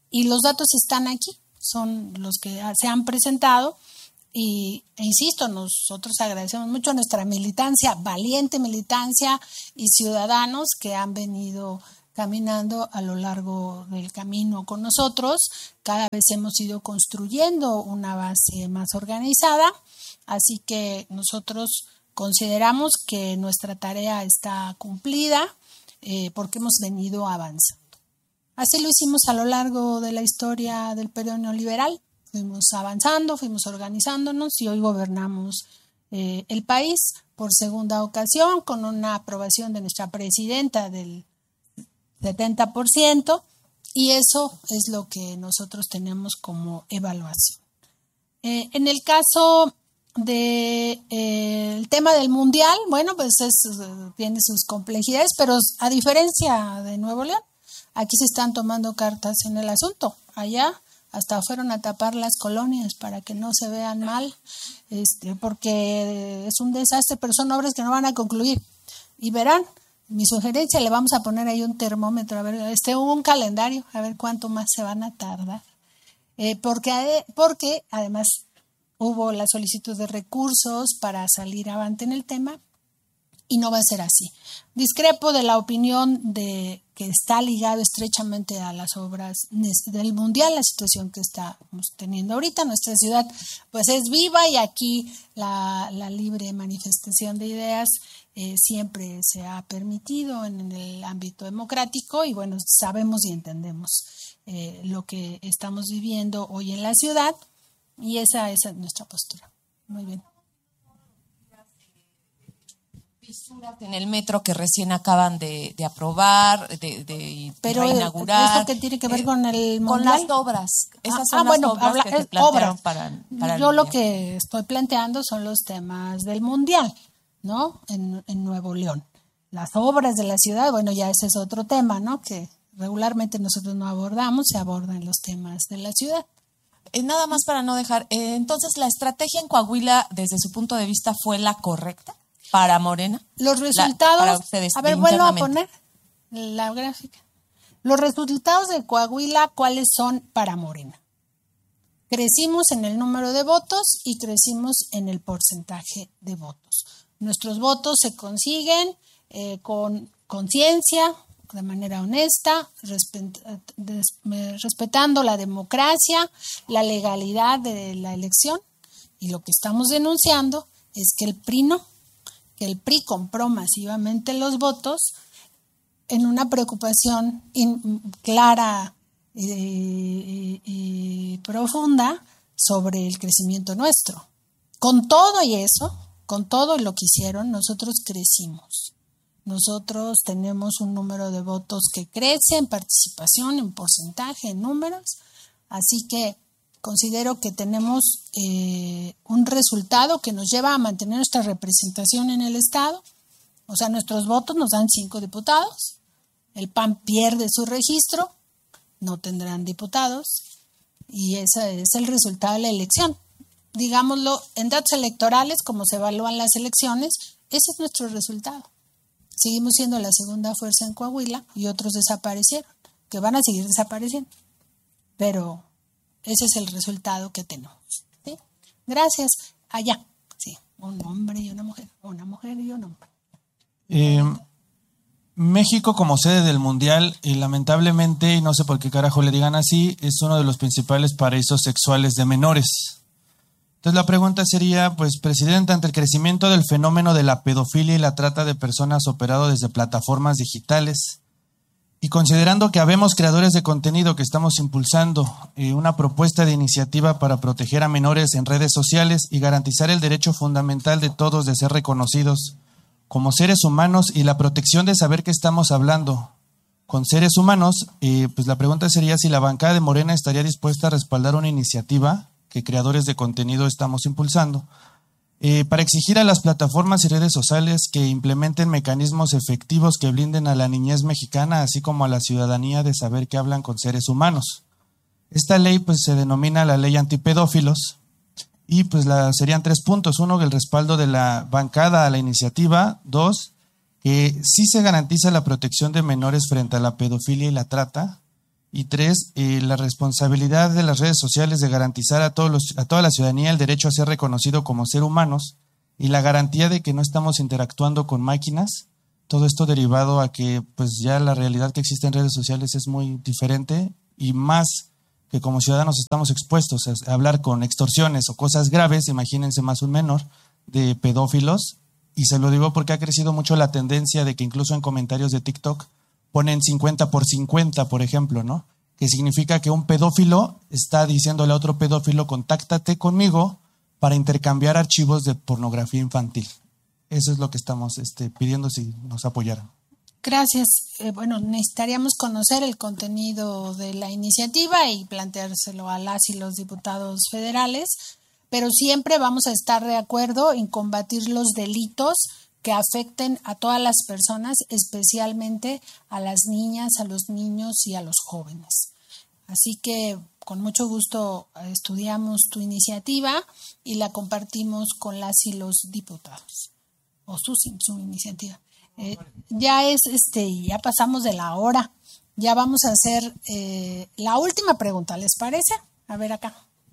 y los datos están aquí, son los que se han presentado. Y, e insisto, nosotros agradecemos mucho a nuestra militancia, valiente militancia y ciudadanos que han venido caminando a lo largo del camino con nosotros. Cada vez hemos ido construyendo una base más organizada, así que nosotros consideramos que nuestra tarea está cumplida eh, porque hemos venido avanzando. Así lo hicimos a lo largo de la historia del periodo neoliberal. Fuimos avanzando, fuimos organizándonos y hoy gobernamos eh, el país por segunda ocasión con una aprobación de nuestra presidenta del setenta por ciento, y eso es lo que nosotros tenemos como evaluación. Eh, en el caso del de, eh, tema del mundial, bueno, pues es, tiene sus complejidades, pero a diferencia de Nuevo León, aquí se están tomando cartas en el asunto. Allá hasta fueron a tapar las colonias para que no se vean mal, este, porque es un desastre, pero son obras que no van a concluir. Y verán, mi sugerencia, le vamos a poner ahí un termómetro, a ver, este, un calendario, a ver cuánto más se van a tardar. Eh, porque, porque además hubo la solicitud de recursos para salir avante en el tema, y no va a ser así. Discrepo de la opinión de que está ligado estrechamente a las obras del mundial, la situación que estamos teniendo ahorita. Nuestra ciudad pues es viva y aquí la, la libre manifestación de ideas eh, siempre se ha permitido en, en el ámbito democrático, y bueno, sabemos y entendemos eh, lo que estamos viviendo hoy en la ciudad, y esa, esa es nuestra postura. Muy bien. En el metro que recién acaban de, de aprobar, de, de Pero inaugurar. ¿esto qué tiene que ver eh, con el mundial? Con las obras. Esas ah, son ah, las bueno, obras habla, que se es plantearon obras. para, para Yo el lo mundial. que estoy planteando son los temas del mundial, ¿no? En, en Nuevo León. Las obras de la ciudad, bueno, ya ese es otro tema, ¿no? Que regularmente nosotros no abordamos, se abordan los temas de la ciudad. Eh, nada más para no dejar. Eh, entonces, ¿la estrategia en Coahuila, desde su punto de vista, fue la correcta para Morena? Los resultados, la, para ustedes, a ver, vuelvo a poner la gráfica. Los resultados de Coahuila, ¿cuáles son para Morena? Crecimos en el número de votos y crecimos en el porcentaje de votos. Nuestros votos se consiguen eh, con conciencia, de manera honesta, respet, des, respetando la democracia, la legalidad de la elección, y lo que estamos denunciando es que el P R I no, que el P R I compró masivamente los votos en una preocupación in, clara y, y, y profunda sobre el crecimiento nuestro. Con todo y eso, con todo lo que hicieron, nosotros crecimos. Nosotros tenemos un número de votos que crece en participación, en porcentaje, en números, así que considero que tenemos eh, un resultado que nos lleva a mantener nuestra representación en el Estado. O sea, nuestros votos nos dan cinco diputados, el P A N pierde su registro, no tendrán diputados, y ese es el resultado de la elección. Digámoslo, en datos electorales, como se evalúan las elecciones, ese es nuestro resultado. Seguimos siendo la segunda fuerza en Coahuila y otros desaparecieron, que van a seguir desapareciendo. Pero ese es el resultado que tenemos. ¿Sí? Gracias. Allá, sí, un hombre y una mujer, una mujer y un hombre. Eh, México como sede del Mundial, y lamentablemente, y no sé por qué carajo le digan así, es uno de los principales paraísos sexuales de menores. Entonces la pregunta sería, pues, Presidenta, ante el crecimiento del fenómeno de la pedofilia y la trata de personas operado desde plataformas digitales, y considerando que habemos creadores de contenido que estamos impulsando eh, una propuesta de iniciativa para proteger a menores en redes sociales y garantizar el derecho fundamental de todos de ser reconocidos como seres humanos y la protección de saber que estamos hablando con seres humanos, eh, pues la pregunta sería si la bancada de Morena estaría dispuesta a respaldar una iniciativa que creadores de contenido estamos impulsando, eh, para exigir a las plataformas y redes sociales que implementen mecanismos efectivos que blinden a la niñez mexicana, así como a la ciudadanía de saber que hablan con seres humanos. Esta ley pues se denomina la ley antipedófilos y pues la, serían tres puntos. Uno, el respaldo de la bancada a la iniciativa. Dos, que sí se garantiza la protección de menores frente a la pedofilia y la trata. Y tres, eh, la responsabilidad de las redes sociales de garantizar a, todos los, a toda la ciudadanía el derecho a ser reconocido como ser humanos y la garantía de que no estamos interactuando con máquinas. Todo esto derivado a que pues ya la realidad que existe en redes sociales es muy diferente y más que como ciudadanos estamos expuestos a hablar con extorsiones o cosas graves, imagínense más un menor, de pedófilos. Y se lo digo porque ha crecido mucho la tendencia de que incluso en comentarios de TikTok ponen cincuenta por cincuenta, por ejemplo, ¿no? Que significa que un pedófilo está diciéndole a otro pedófilo, contáctate conmigo para intercambiar archivos de pornografía infantil. Eso es lo que estamos este, pidiendo si nos apoyaran. Gracias. Eh, bueno, necesitaríamos conocer el contenido de la iniciativa y planteárselo a las y los diputados federales, pero siempre vamos a estar de acuerdo en combatir los delitos que afecten a todas las personas, especialmente a las niñas, a los niños y a los jóvenes. Así que con mucho gusto estudiamos tu iniciativa y la compartimos con las y los diputados, o su, su iniciativa. Eh, ya es, este, ya pasamos de la hora, ya vamos a hacer eh, la última pregunta, ¿les parece? A ver acá.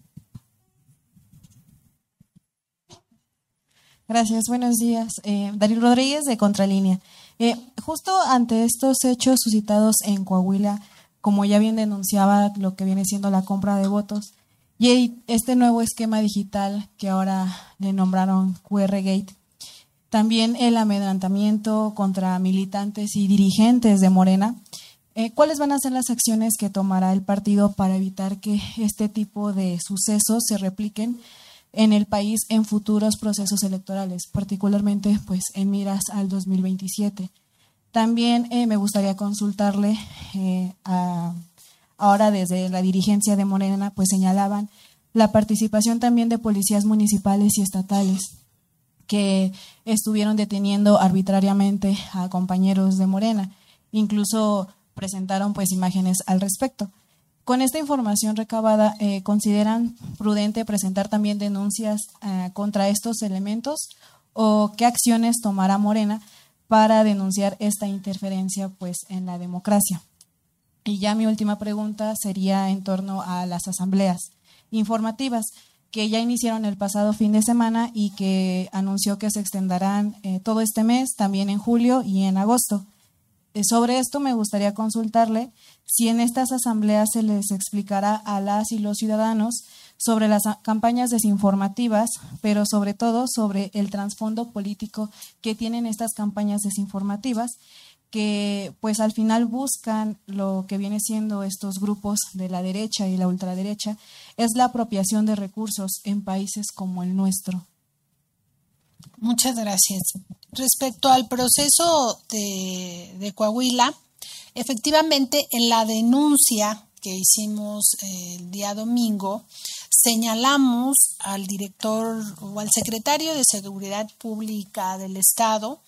Gracias, buenos días. Eh, Darío Rodríguez de Contralínea. Eh, justo ante estos hechos suscitados en Coahuila, como ya bien denunciaba lo que viene siendo la compra de votos, y este nuevo esquema digital que ahora le nombraron Q R Gate, también el amedrentamiento contra militantes y dirigentes de Morena, eh, ¿cuáles van a ser las acciones que tomará el partido para evitar que este tipo de sucesos se repliquen en el país en futuros procesos electorales, particularmente pues en miras al dos mil veintisiete? También eh, me gustaría consultarle, eh, a, ahora desde la dirigencia de Morena, pues señalaban la participación también de policías municipales y estatales que estuvieron deteniendo arbitrariamente a compañeros de Morena, incluso presentaron pues imágenes al respecto. Con esta información recabada, eh, ¿consideran prudente presentar también denuncias eh, contra estos elementos o qué acciones tomará Morena para denunciar esta interferencia pues en la democracia? Y ya mi última pregunta sería en torno a las asambleas informativas que ya iniciaron el pasado fin de semana y que anunció que se extenderán eh, todo este mes, también en julio y en agosto. Sobre esto me gustaría consultarle si en estas asambleas se les explicará a las y los ciudadanos sobre las campañas desinformativas, pero sobre todo sobre el trasfondo político que tienen estas campañas desinformativas, que pues al final buscan lo que viene siendo estos grupos de la derecha y la ultraderecha, es la apropiación de recursos en países como el nuestro. Muchas gracias. Respecto al proceso de, de Coahuila, efectivamente en la denuncia que hicimos el día domingo, señalamos al director o al secretario de Seguridad Pública del Estado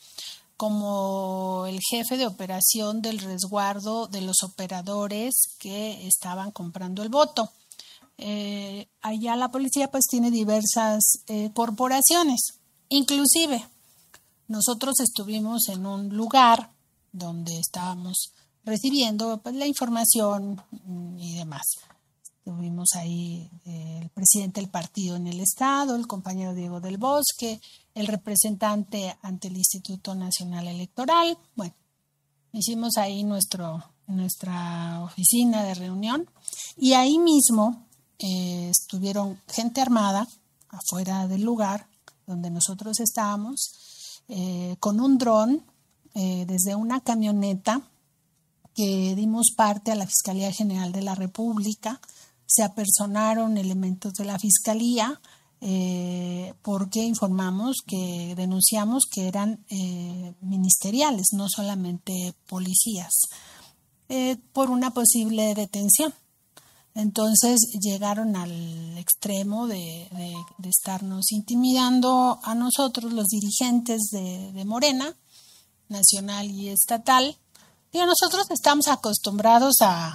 como el jefe de operación del resguardo de los operadores que estaban comprando el voto. Eh, allá la policía pues tiene diversas eh, corporaciones. Inclusive, nosotros estuvimos en un lugar donde estábamos recibiendo pues, la información y demás. Estuvimos ahí eh, el presidente del partido en el estado, el compañero Diego del Bosque, el representante ante el Instituto Nacional Electoral. Bueno, hicimos ahí nuestro, nuestra oficina de reunión y ahí mismo eh, estuvieron gente armada afuera del lugar donde nosotros estábamos, eh, con un dron eh, desde una camioneta que dimos parte a la Fiscalía General de la República. Se apersonaron elementos de la Fiscalía eh, porque informamos que denunciamos que eran eh, ministeriales, no solamente policías, eh, por una posible detención. Entonces llegaron al extremo de, de, de estarnos intimidando a nosotros, los dirigentes de, de Morena, nacional y estatal. Digo, nosotros estamos acostumbrados a,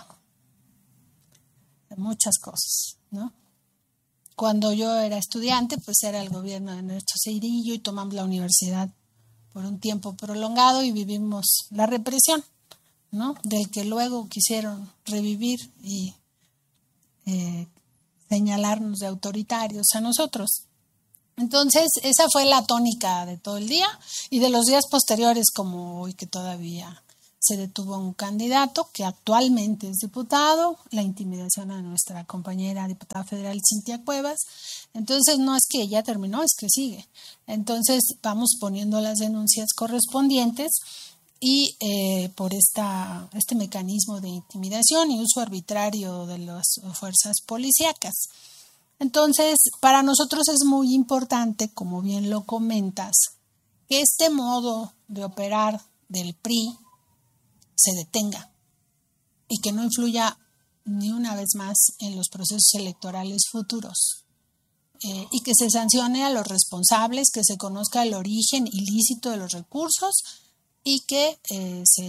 a muchas cosas, ¿no? Cuando yo era estudiante, pues era el gobierno de Ernesto Zedillo y tomamos la universidad por un tiempo prolongado y vivimos la represión. ¿no? Del que luego quisieron revivir y eh, señalarnos de autoritarios a nosotros. Entonces, esa fue la tónica de todo el día y de los días posteriores, como hoy, que todavía se detuvo un candidato que actualmente es diputado, la intimidación a nuestra compañera diputada federal Cintia Cuevas. Entonces, no es que ella terminó, es que sigue. Entonces, vamos poniendo las denuncias correspondientes y eh, por esta, este mecanismo de intimidación y uso arbitrario de las fuerzas policíacas. Entonces, para nosotros es muy importante, como bien lo comentas, que este modo de operar del P R I se detenga y que no influya ni una vez más en los procesos electorales futuros eh, y que se sancione a los responsables, que se conozca el origen ilícito de los recursos y que eh, se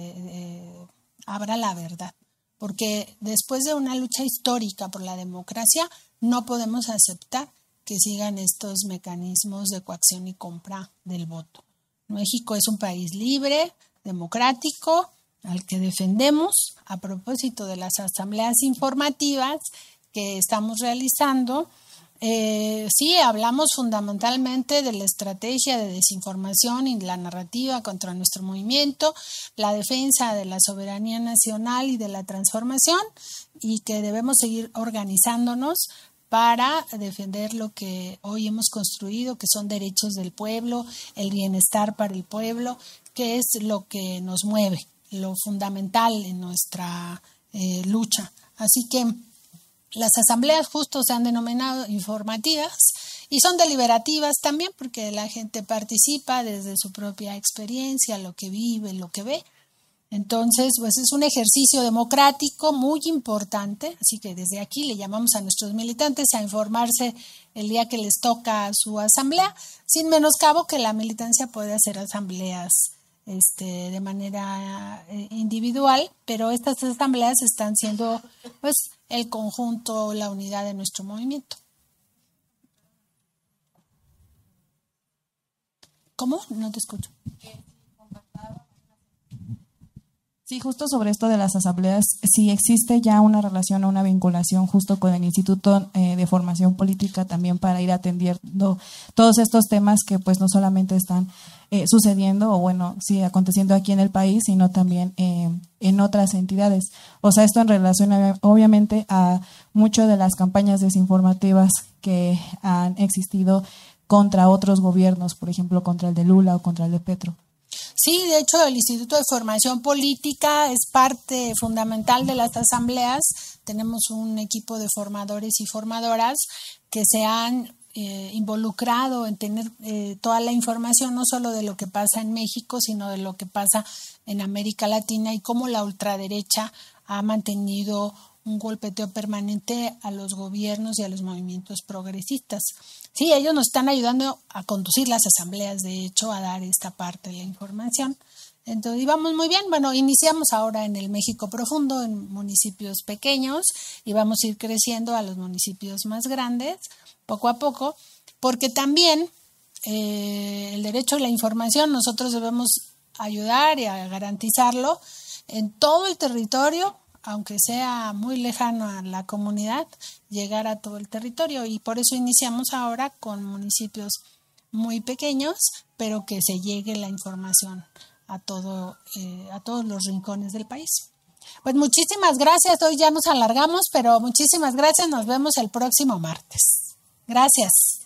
eh, abra la verdad, porque después de una lucha histórica por la democracia no podemos aceptar que sigan estos mecanismos de coacción y compra del voto. México es un país libre, democrático, al que defendemos. A propósito de las asambleas informativas que estamos realizando, eh, sí, hablamos fundamentalmente de la estrategia de desinformación y la narrativa contra nuestro movimiento, la defensa de la soberanía nacional y de la transformación, y que debemos seguir organizándonos para defender lo que hoy hemos construido, que son derechos del pueblo, el bienestar para el pueblo, que es lo que nos mueve, lo fundamental en nuestra eh, lucha. Así que las asambleas justo se han denominado informativas y son deliberativas también, porque la gente participa desde su propia experiencia, lo que vive, lo que ve. Entonces, pues es un ejercicio democrático muy importante, así que desde aquí le llamamos a nuestros militantes a informarse el día que les toca su asamblea, sin menoscabo que la militancia puede hacer asambleas este, de manera eh, individual, pero estas asambleas están siendo pues el conjunto, la unidad de nuestro movimiento. ¿Cómo? No te escucho. Sí, justo sobre esto de las asambleas, si existe ya una relación o una vinculación justo con el Instituto eh, de Formación Política también para ir atendiendo todos estos temas que pues no solamente están eh, sucediendo o bueno, sí, aconteciendo aquí en el país, sino también eh, en otras entidades. O sea, esto en relación a, obviamente a muchas de las campañas desinformativas que han existido contra otros gobiernos, por ejemplo, contra el de Lula o contra el de Petro. Sí, de hecho el Instituto de Formación Política es parte fundamental de las asambleas. Tenemos un equipo de formadores y formadoras que se han eh, involucrado en tener eh, toda la información, no solo de lo que pasa en México, sino de lo que pasa en América Latina y cómo la ultraderecha ha mantenido un golpeteo permanente a los gobiernos y a los movimientos progresistas. Sí, ellos nos están ayudando a conducir las asambleas, de hecho, a dar esta parte de la información. Entonces, íbamos muy bien. Bueno, iniciamos ahora en el México profundo, en municipios pequeños, y vamos a ir creciendo a los municipios más grandes, poco a poco, porque también eh, el derecho a la información nosotros debemos ayudar y a garantizarlo en todo el territorio, aunque sea muy lejano a la comunidad, llegar a todo el territorio, y por eso iniciamos ahora con municipios muy pequeños, pero que se llegue la información a todo eh, a todos los rincones del país. Pues muchísimas gracias, hoy ya nos alargamos, pero muchísimas gracias, nos vemos el próximo martes. Gracias.